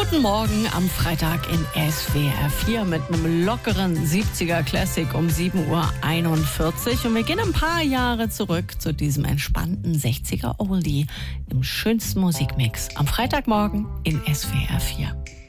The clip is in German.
Guten Morgen am Freitag in SWR 4 mit einem lockeren 70er Classic um 7.41 Uhr. Und wir gehen ein paar Jahre zurück zu diesem entspannten 60er Oldie im schönsten Musikmix am Freitagmorgen in SWR 4.